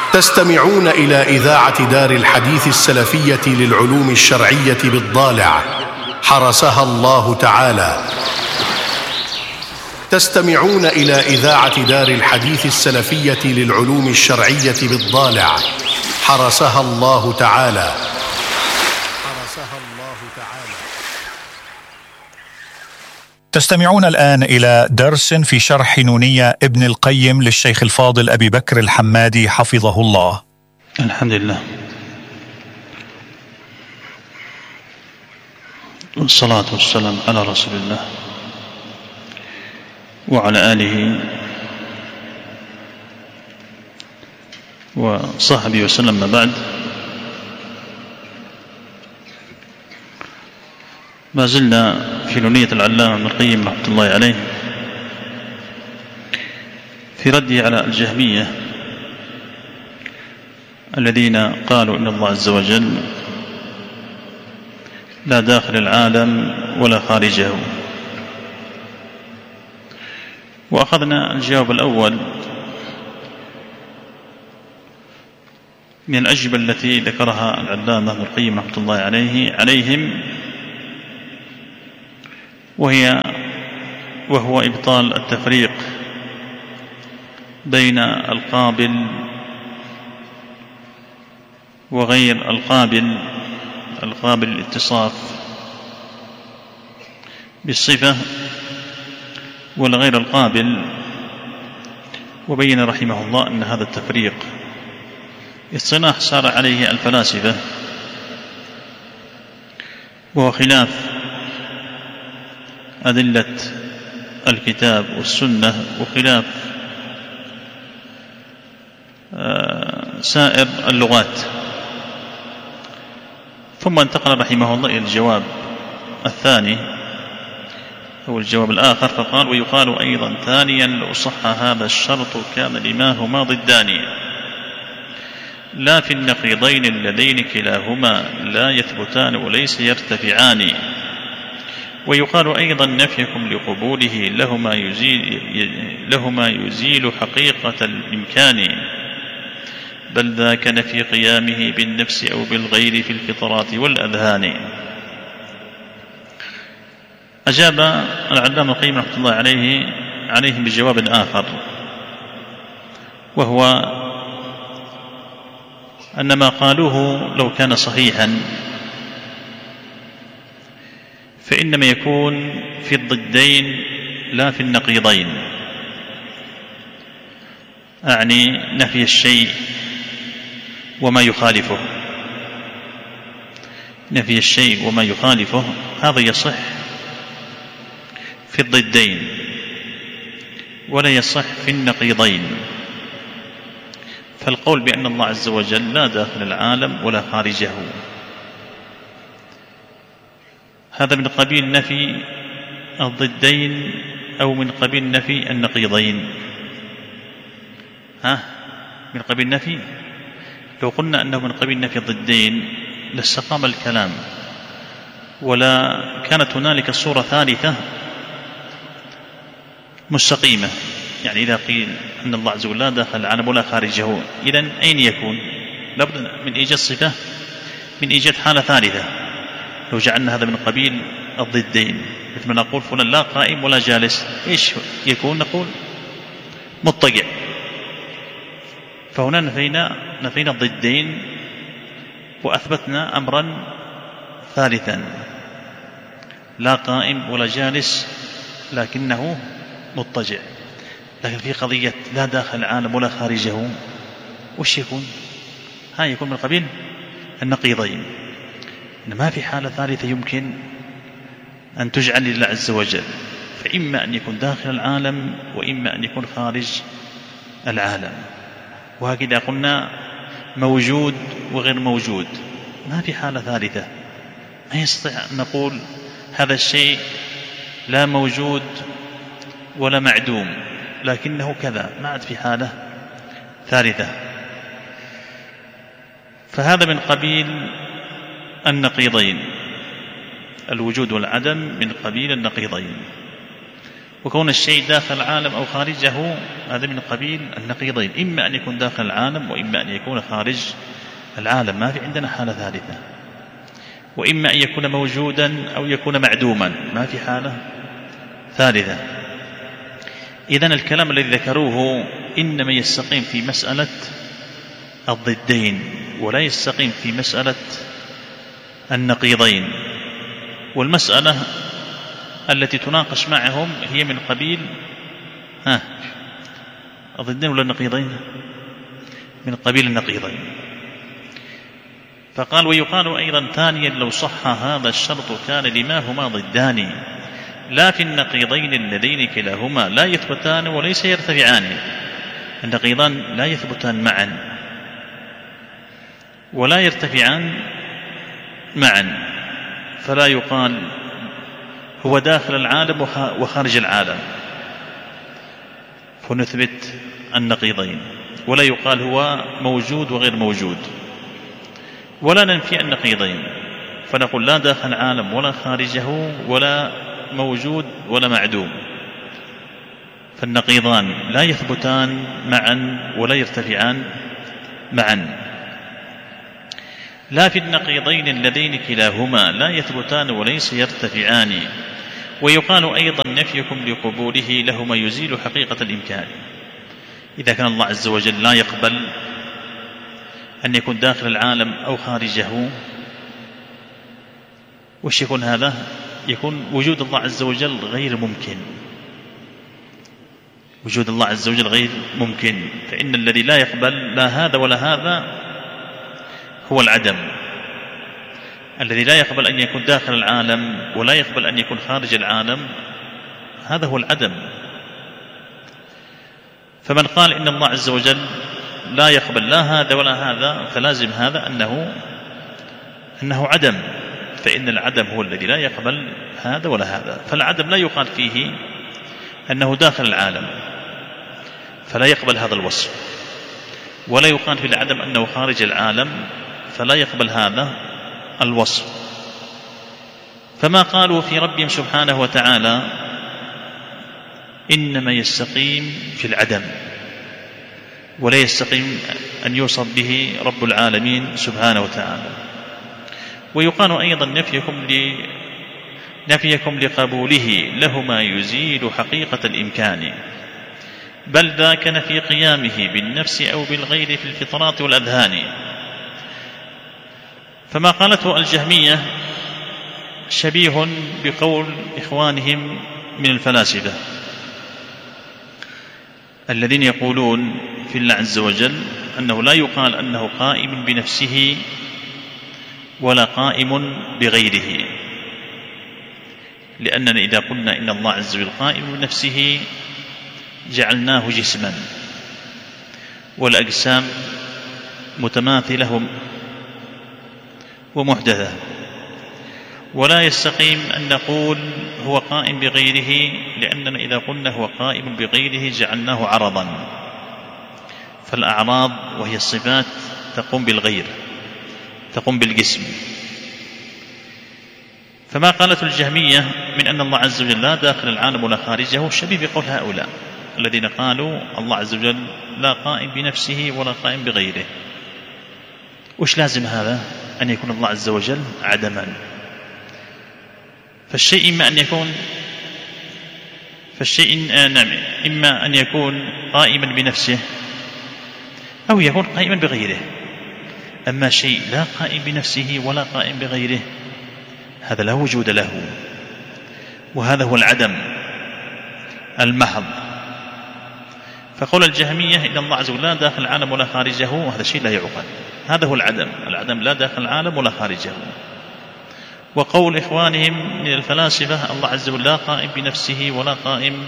تستمعون إلى إذاعة دار الحديث السلفية للعلوم الشرعية بالضالع حرسها الله تعالى. تستمعون إلى إذاعة دار الحديث السلفية للعلوم الشرعية بالضالع حرسها الله تعالى. تستمعون الآن إلى درس في شرح نونية ابن القيم للشيخ الفاضل أبي بكر الحمادي حفظه الله. الحمد لله، والصلاة والسلام على رسول الله وعلى آله وصحبه وسلم. ما بعد، ما زلنا في نونية العلامة ابن القيم رحمة الله عليه في رده على الجهمية الذين قالوا إن الله عز وجل لا داخل العالم ولا خارجه. وأخذنا الجواب الأول من الأجوبة التي ذكرها العلامة ابن القيم رحمة الله عليهم، وهو إبطال التفريق بين القابل وغير القابل الاتصاف بالصفة والغير القابل. وبين رحمه الله أن هذا التفريق اصطلاح سار عليه الفلاسفة، وهو خلاف أدلة الكتاب والسنة وخلاف سائر اللغات. ثم انتقل رحمه الله إلى الجواب الثاني أو الجواب الآخر، فقال: ويقال أيضا ثانيا لو صح هذا الشرط كان لما هما ضدان لا في النقيضين اللذين كلاهما لا يثبتان وليس يرتفعان. ويقال أيضا نفيكم لقبوله لهما يزيل حقيقة الإمكان، بل ذاك نفي قيامه بالنفس أو بالغير في الفطرات والأذهان. أجاب العلامة القيم رحمة الله عليهم بجواب آخر، وهو أن ما قالوه لو كان صحيحا فإنما يكون في الضدين لا في النقيضين، أعني نفي الشيء وما يخالفه. نفي الشيء وما يخالفه هذا يصح في الضدين ولا يصح في النقيضين. فالقول بأن الله عز وجل لا داخل العالم ولا خارجه هذا من قبيل نفي الضدين أو من قبيل نفي النقيضين؟ من قبيل نفي. لو قلنا أنه من قبيل نفي الضدين لاستقام الكلام، ولا كانت هنالك صورة ثالثة مستقيمة. يعني إذا قيل أن الله عز وجل لا داخل العالم ولا خارجه، إذن أين يكون؟ لابد من إيجاد صفة، من إيجاد حالة ثالثة. لو جعلنا هذا من قبيل الضدين مثل ما نقول فلان لا قائم ولا جالس، إيش يكون؟ نقول مضطجع. فهنا نفينا الضدين وأثبتنا أمرا ثالثا، لا قائم ولا جالس لكنه مضطجع. لكن في قضية لا داخل العالم ولا خارجه وش يكون؟ يكون من قبيل النقيضين. ما في حالة ثالثة يمكن أن تجعل لله عز وجل، فإما أن يكون داخل العالم وإما أن يكون خارج العالم. وهكذا قلنا موجود وغير موجود، ما في حالة ثالثة. ما يستطيع أن نقول هذا الشيء لا موجود ولا معدوم لكنه كذا، ما عاد في حالة ثالثة. فهذا من قبيل النقيضين، الوجود والعدم من قبيل النقيضين. وكون الشيء داخل العالم أو خارجه هذا من قبيل النقيضين، إما أن يكون داخل العالم وإما أن يكون خارج العالم، ما في عندنا حالة ثالثة، وإما أن يكون موجودا أو يكون معدوما، ما في حالة ثالثة. إذن الكلام الذي ذكروه إنما يستقيم في مسألة الضدين ولا يستقيم في مسألة النقيضين، والمسألة التي تناقش معهم هي من قبيل الضدين ولا النقيضين؟ من قبيل النقيضين. فقال ويقال أيضا ثانيا لو صح هذا الشرط كان لما هما ضدان لا في النقيضين اللذين كلاهما لا يثبتان وليس يرتفعان. النقيضان لا يثبتان معا ولا يرتفعان معا، فلا يقال هو داخل العالم وخارج العالم فنثبت النقيضين، ولا يقال هو موجود وغير موجود، ولا ننفي النقيضين فنقول لا داخل العالم ولا خارجه ولا موجود ولا معدوم. فالنقيضان لا يثبتان معا ولا يرتفعان معا. لا في النقيضين اللذين كلاهما لا يثبتان وليس يرتفعان. ويقال أيضا نفيكم لقبوله لهما يزيل حقيقة الإمكان. إذا كان الله عز وجل لا يقبل أن يكون داخل العالم أو خارجه، وش يكون هذا؟ يكون وجود الله عز وجل غير ممكن، وجود الله عز وجل غير ممكن. فإن الذي لا يقبل لا هذا ولا هذا هو العدم. الذي لا يقبل أن يكون داخل العالم ولا يقبل أن يكون خارج العالم هذا هو العدم. فمن قال إن الله عز وجل لا يقبل لا هذا ولا هذا فلازم هذا أنه عدم، فإن العدم هو الذي لا يقبل هذا ولا هذا. فالعدم لا يقال فيه أنه داخل العالم فلا يقبل هذا الوصف، ولا يقال في العدم أنه خارج العالم فلا يقبل هذا الوصف. فما قالوا في ربهم سبحانه وتعالى إنما يستقيم في العدم، ولا يستقيم أن يوصف به رب العالمين سبحانه وتعالى. ويقال أيضا نفيكم لقبوله لهما يزيل حقيقة الإمكان، بل ذاك نفي قيامه بالنفس أو بالغير في الفطرات والأذهان. فما قالته الجهمية شبيه بقول إخوانهم من الفلاسفة الذين يقولون في الله عز وجل أنه لا يقال أنه قائم بنفسه ولا قائم بغيره، لأننا إذا قلنا إن الله عز وجل قائم بنفسه جعلناه جسما، والأجسام متماثلة ومحدثة، ولا يستقيم أن نقول هو قائم بغيره، لأننا إذا قلنا هو قائم بغيره جعلناه عرضا، فالأعراض وهي الصفات تقوم بالغير، تقوم بالجسم. فما قالت الجهمية من أن الله عز وجل لا داخل العالم ولا خارجه شبيه بقول هؤلاء الذين قالوا الله عز وجل لا قائم بنفسه ولا قائم بغيره. وش لازم هذا؟ أن يكون الله عز وجل عدما. فالشيء إما أن يكون قائما بنفسه أو يكون قائما بغيره. أما شيء لا قائم بنفسه ولا قائم بغيره هذا لا وجود له، وهذا هو العدم المحض. فقول الجهمية إن الله عز وجل لا داخل العالم ولا خارجه هذا شيء لا يعقل، هذا هو العدم لا داخل العالم ولا خارجه. وقول إخوانهم من الفلاسفة الله عز وجل لا قائم بنفسه ولا قائم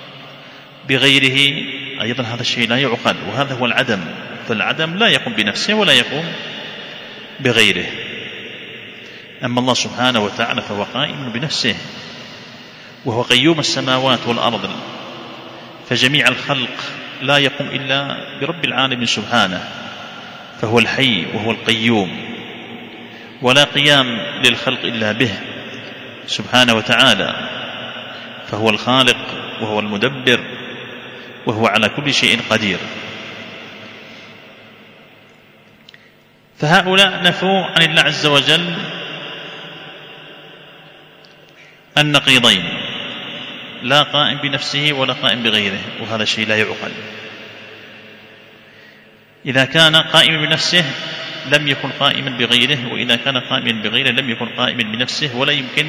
بغيره أيضا هذا الشيء لا يعقل، وهذا هو العدم. فالعدم لا يقوم بنفسه ولا يقوم بغيره. أما الله سبحانه وتعالى فهو قائم بنفسه، وهو قيوم السماوات والأرض، فجميع الخلق لا يقوم إلا برب العالمين سبحانه، فهو الحي وهو القيوم، ولا قيام للخلق إلا به سبحانه وتعالى، فهو الخالق وهو المدبر وهو على كل شيء قدير. فهؤلاء نفوا عن الله عز وجل النقيضين، لا قائم بنفسه ولا قائم بغيره، وهذا شيء لا يعقل. إذا كان قائما بنفسه لم يكن قائما بغيره، وإذا كان قائما بغيره لم يكن قائما بنفسه، ولا يمكن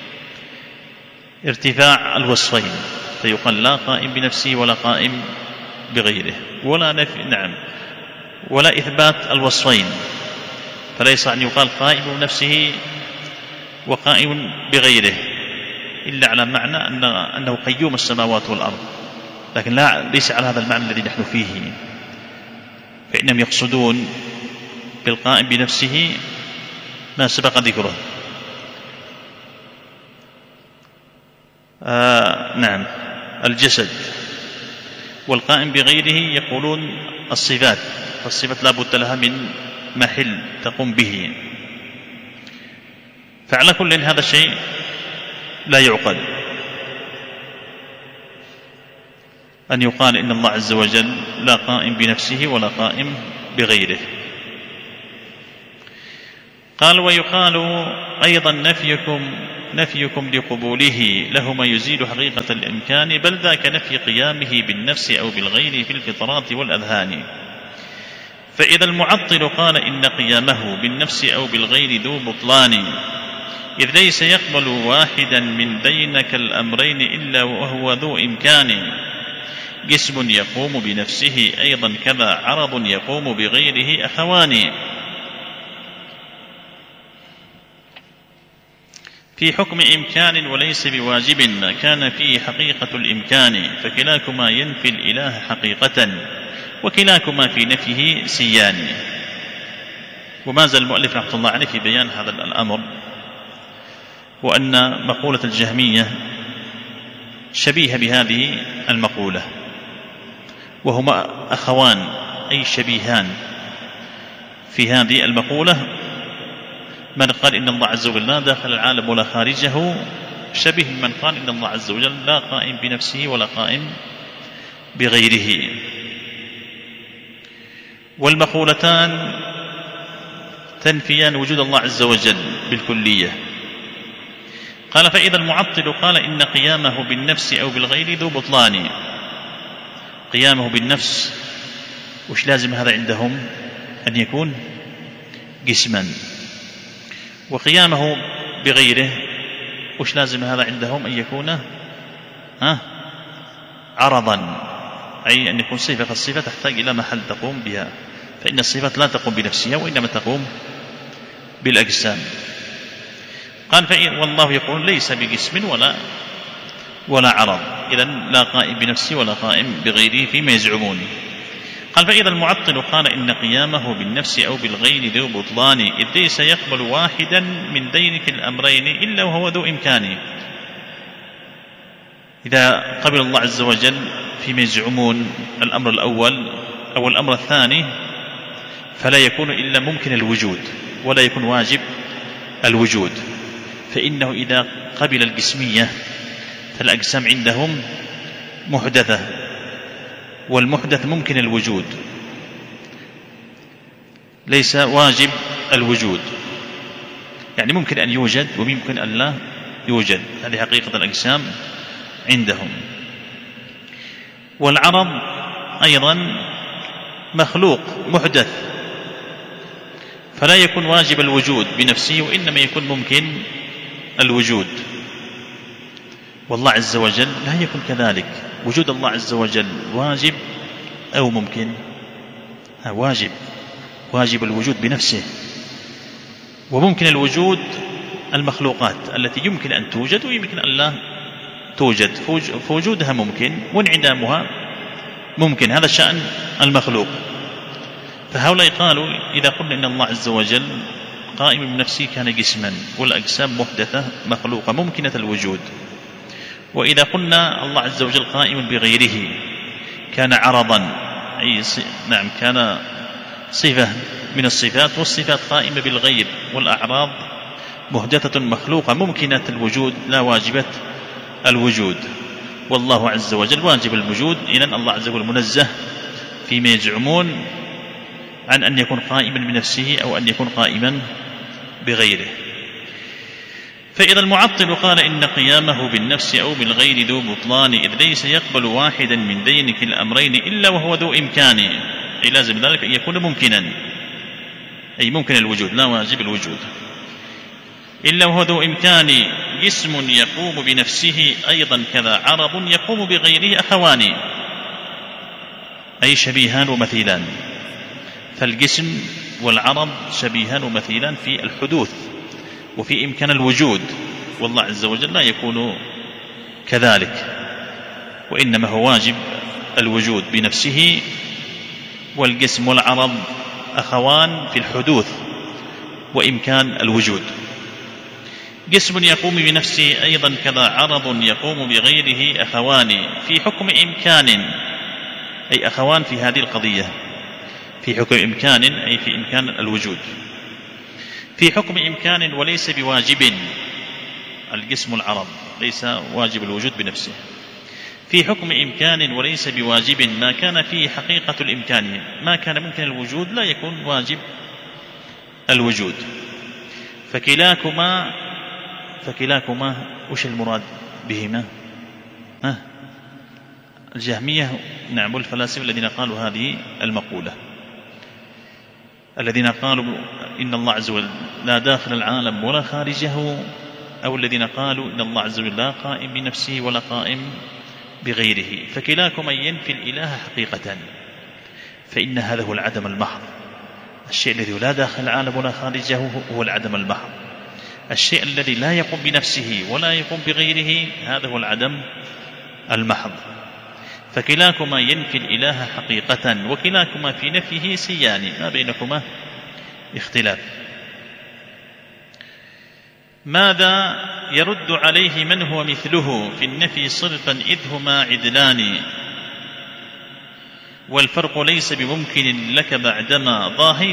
ارتفاع الوصفين، فيقال لا قائم بنفسه ولا قائم بغيره، ولا نفي ولا إثبات الوصفين، فليس أن يقال قائم بنفسه وقائم بغيره إلا على معنى أنه قيوم السماوات والأرض، لكن ليس على هذا المعنى الذي نحن فيه، فإنهم يقصدون بالقائم بنفسه ما سبق ذكره. نعم، الجسد. والقائم بغيره يقولون الصفات، فالصفات لا بد لها من محل تقوم به. فعلى كل هذا الشيء لا يعقل أن يقال إن الله عز وجل لا قائم بنفسه ولا قائم بغيره. قال: ويقال أيضا نفيكم لقبوله له ما يزيد حقيقة الإمكان، بل ذاك نفي قيامه بالنفس أو بالغير في الفطرات والأذهان. فإذا المعطل قال إن قيامه بالنفس أو بالغير ذو بطلان، إذ ليس يقبل واحدا من بينك الأمرين إلا وهو ذو إمكان، جسم يقوم بنفسه أيضا كذا عرض يقوم بغيره أخوان، في حكم إمكان وليس بواجب ما كان فيه حقيقة الإمكان، فكلاكما ينفي الإله حقيقة وكلاكما في نفيه سيان. وما زال المؤلف رحمه الله عليه في بيان هذا الأمر، وأن مقولة الجهمية شبيهة بهذه المقولة، وهما أخوان أي شبيهان في هذه المقولة. من قال إن الله عز وجل لا داخل العالم ولا خارجه شبيه من قال إن الله عز وجل لا قائم بنفسه ولا قائم بغيره. والمقولتان تنفيان وجود الله عز وجل بالكلية. قال: فإذا المعطل قال إن قيامه بالنفس أو بالغير ذو بطلان. قيامه بالنفس وش لازم هذا عندهم؟ أن يكون جسما. وقيامه بغيره وش لازم هذا عندهم؟ أن يكون عرضا، أي أن يكون صفة، فالصفة تحتاج إلى محل تقوم بها، فإن الصفات لا تقوم بنفسها وإنما تقوم بالأجسام. قال: والله يقول ليس بجسم ولا عرض، إذن لا قائم بنفسه ولا قائم بغيره فيما يزعمون. قال: فإذا المعطل قال إن قيامه بالنفس أو بالغير ذو بطلان، إذ ليس يقبل واحدا من ذينك الأمرين إلا وهو ذو إمكان. إذا قبل الله عز وجل فيما يزعمون الأمر الأول أو الأمر الثاني فلا يكون إلا ممكن الوجود ولا يكون واجب الوجود، فإنه إذا قبل الجسمية فالأجسام عندهم محدثة، والمحدث ممكن الوجود ليس واجب الوجود، يعني ممكن أن يوجد وممكن أن لا يوجد، هذه حقيقة الأجسام عندهم. والعرض أيضا مخلوق محدث، فلا يكون واجب الوجود بنفسه وإنما يكون ممكن الوجود. والله عز وجل لا يكون كذلك، وجود الله عز وجل واجب أو ممكن؟ واجب الوجود بنفسه، وممكن الوجود المخلوقات التي يمكن أن توجد ويمكن أن لا توجد، فوجودها ممكن وانعدامها ممكن، هذا شأن المخلوق. فهؤلاء قالوا إذا قلنا إن الله عز وجل قائم بنفسه كان جسما، والأجسام محدثة مخلوقة ممكنة الوجود. وإذا قلنا الله عز وجل قائم بغيره كان عرضا، أي نعم كان صفة من الصفات، والصفات قائمة بالغير، والأعراض محدثة مخلوقة ممكنة الوجود لا واجبة الوجود. والله عز وجل واجب الوجود. إذن الله عز وجل منزه فيما يزعمون عن أن يكون قائما بنفسه أو أن يكون قائما بغيره. فإذا المعطل قال إن قيامه بالنفس أو بالغير ذو بطلان، إذ ليس يقبل واحدا من ذينك الأمرين إلا وهو ذو إمكان، أي لازم ذلك أن يكون ممكنا، أي ممكن الوجود لا واجب الوجود، إلا وهو ذو إمكان. جسم يقوم بنفسه أيضا كذا عرض يقوم بغيره أخوان، أي شبيهان ومثيلان. فالجسم والعرض شبيهان ومثيلان في الحدوث وفي إمكان الوجود، والله عز وجل لا يكون كذلك، وإنما هو واجب الوجود بنفسه، والجسم والعرض أخوان في الحدوث وإمكان الوجود. جسم يقوم بنفسه أيضا كذا عرض يقوم بغيره أخوان في حكم إمكان، أي أخوان في هذه القضية، في حكم إمكان أي في إمكان الوجود، في حكم إمكان وليس بواجب. الجسم العرض ليس واجب الوجود بنفسه، في حكم إمكان وليس بواجب ما كان فيه حقيقة الإمكان، ما كان ممكن الوجود لا يكون واجب الوجود. فكلاكما وش المراد بهما؟ الجهمية نعم والفلاسفة الذين قالوا هذه المقولة، الذين قالوا إن الله عز وجل لا داخل العالم ولا خارجه، أو الذين قالوا إن الله عز وجل لا قائم بنفسه ولا قائم بغيره. فكلاكما ينفي الإله حقيقة، فإن هذا هو العدم المحض. الشيء الذي لا داخل العالم ولا خارجه هو العدم المحض، الشيء الذي لا يقوم بنفسه ولا يقوم بغيره هذا هو العدم المحض. فكلاكما ينفي الإله حقيقة، وكلاكما في نفيه سيان، ما بينكما اختلاف. ماذا يرد عليه من هو مثله في النفي صرفا إذ هما عدلان، والفرق ليس بممكن لك بعدما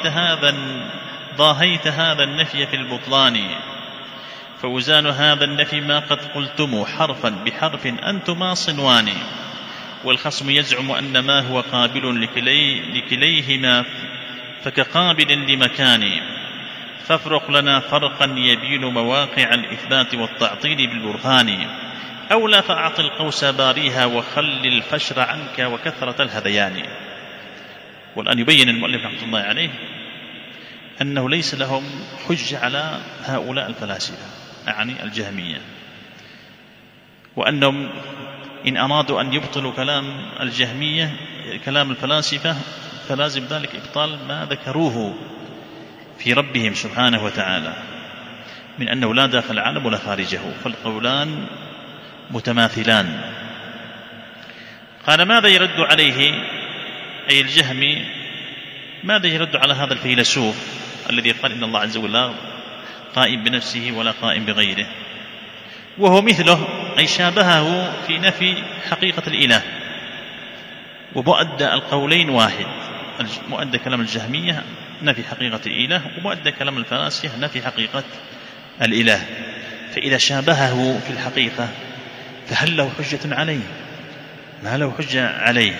ضاهيت هذا النفي في البطلان. فوزان هذا النفي ما قد قلتم حرفا بحرف أنتما صنوان، والخصم يزعم أن ما هو قابل لكليهما فكقابل لمكان. فافرق لنا فرقا يبين مواقع الإثبات والتعطيل بالبرهان، أو لا فأعط القوس باريها وخل الفشر عنك وكثرة الهذيان. والآن يبين المؤلف رحمه الله عليه أنه ليس لهم حجة على هؤلاء الفلاسفة، يعني الجهمية، وأنهم إن أرادوا أن يبطلوا كلام الجهمية كلام الفلاسفة فلازم ذلك إبطال ما ذكروه في ربهم سبحانه وتعالى من أنه لا داخل العالم ولا خارجه، فالقولان متماثلان. قال ماذا يرد عليه أي الجهمي، ماذا يرد على هذا الفيلسوف الذي قال إن الله عز وجل لا قائم بنفسه ولا قائم بغيره، وهو مثله أي شابهه في نفي حقيقة الإله. ومؤدى القولين واحد، مؤدى كلام الجهمية نفي حقيقة الإله، ومؤدى كلام الفلاسفة نفي حقيقة الإله. فإذا شابهه في الحقيقة فهل له حجة عليه؟ ما له حجة عليه،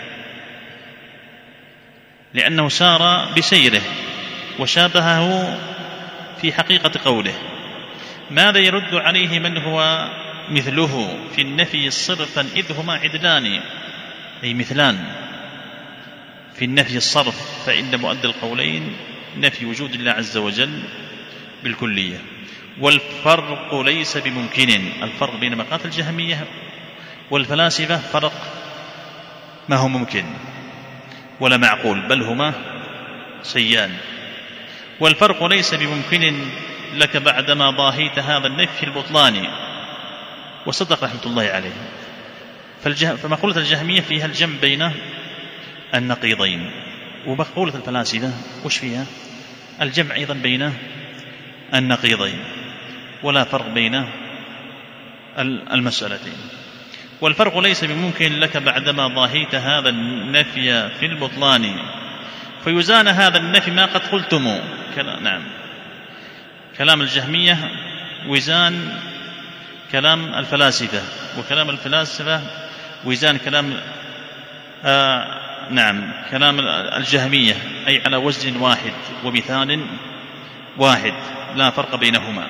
لأنه سار بسيره وشابهه في حقيقة قوله. ماذا يرد عليه من هو مثله في النفي صرفا إذ هما عدلان، أي مثلان في النفي الصرف، فإن مؤدى القولين نفي وجود الله عز وجل بالكلية. والفرق ليس بممكن، الفرق بين مقالة الجهمية والفلاسفة فرق ما هو ممكن ولا معقول، بل هما سيان. والفرق ليس بممكن لك بعدما ضاهيت هذا النفي البطلان. وصدق رحمة الله عليه. فمقولة الجهمية فيها الجمع بين النقيضين، ومقولة الفلاسفة وش فيها؟ الجمع أيضا بين النقيضين، ولا فرق بين المسألتين. والفرق ليس بممكن لك بعدما ضاهيت هذا النفي في البطلان، فيزان هذا النفي ما قد قلتم. نعم، كلام الجهمية وزان كلام الفلاسفة، وكلام الفلاسفة وزان كلام كلام الجهمية، أي على وزن واحد ومثال واحد لا فرق بينهما.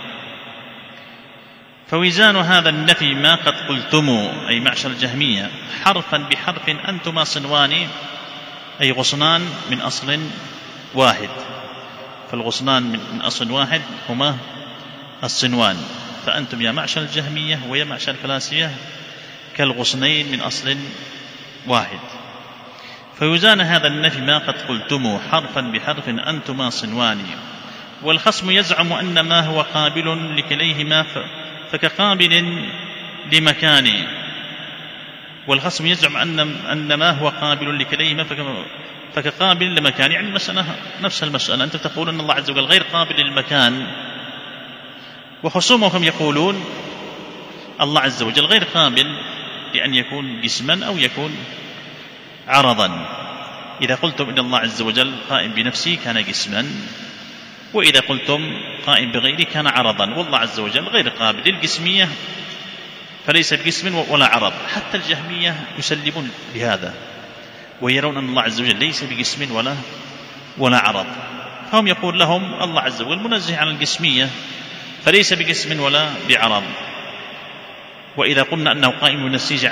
فوزان هذا النفي ما قد قلتم، أي معشر الجهمية، حرفا بحرف أنتما صنوان، أي غصنان من أصل واحد. فالغصنان من أصل واحد هما الصنوان، فأنتم يا معشر الجهمية ويا معشر الفلاسفة كالغصنين من أصل واحد. فيزان هذا النفي ما قد قلتم حرفا بحرف أنتما صنوان. والخصم يزعم أن ما هو قابل لكليهما فكقابل لمكان. والخصم يزعم أن ما هو قابل لكليهما فكقابل لمكان، يعني المسألة نفس المسألة. أنت تقول أن الله عز وجل غير قابل للمكان، وخصومهم يقولون الله عز وجل غير قابل لأن يكون جسما أو يكون عرضا. إذا قلتم إن الله عز وجل قائم بنفسه كان جسما، وإذا قلتم قائم بغيره كان عرضا، والله عز وجل غير قابل للجسمية فليس بجسم ولا عرض. حتى الجهمية يسلمون بهذا ويرون أن الله عز وجل ليس بجسم ولا عرض. فهم يقول لهم الله عز وجل منزه عن الجسمية فليس بجسم ولا بعرض. وإذا قلنا أنه قائم بنفسه